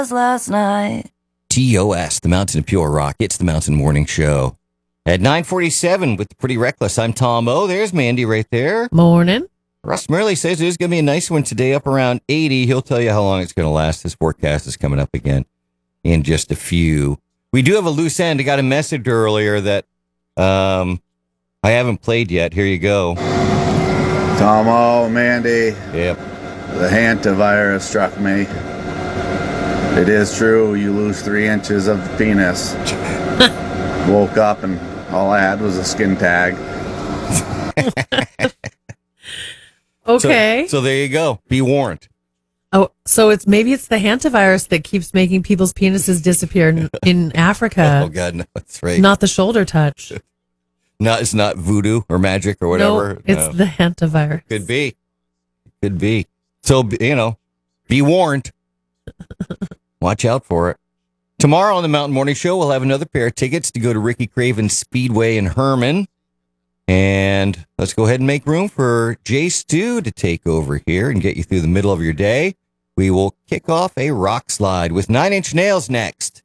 last night. TOS, the Mountain of Pure Rock. It's the Mountain Morning Show. At 9:47 with the Pretty Reckless, I'm Tom O. There's Mandy right there. Morning. Russ Murley says there's going to be a nice one today up around 80. He'll tell you how long it's going to last. His forecast is coming up again in just a few. We do have a loose end. I got a message earlier that I haven't played yet. Here you go. Tom O, Mandy. Yep. The hantavirus struck me. It is true, you lose 3 inches of the penis. Woke up and all I had was a skin tag. Okay. So there you go. Be warned. Oh, so maybe it's the hantavirus that keeps making people's penises disappear in Africa. Oh, God, no, that's right. Not the shoulder touch. No, it's not voodoo or magic or whatever. No, it's the hantavirus. Could be. Could be. So, be warned. Watch out for it. Tomorrow on the Mountain Morning Show, we'll have another pair of tickets to go to Ricky Craven's Speedway in Herman. And let's go ahead and make room for Jay Stu to take over here and get you through the middle of your day. We will kick off a rock slide with 9 Inch Nails next.